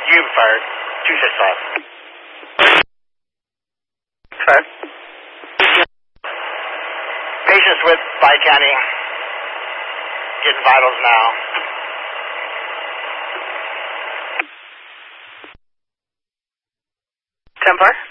You've fired. 265. Fire. Patients with Bi-County. Getting vitals now. 10-4.